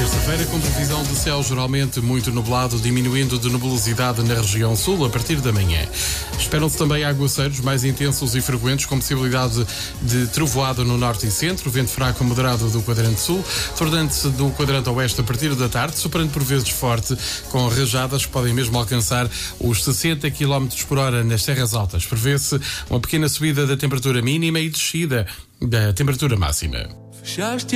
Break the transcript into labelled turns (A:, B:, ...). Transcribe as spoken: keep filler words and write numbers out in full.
A: terça-feira, com previsão de céu geralmente muito nublado, diminuindo de nebulosidade na região sul a partir da manhã. Esperam-se também aguaceiros mais intensos e frequentes, com possibilidade de trovoada no norte e centro, vento fraco moderado do quadrante sul, tornando-se do quadrante oeste a partir da tarde, superando por vezes forte, com rajadas que podem mesmo alcançar os sessenta quilómetros por hora nas terras altas. Prevê-se uma pequena subida da temperatura mínima e descida da temperatura máxima.
B: Fechaste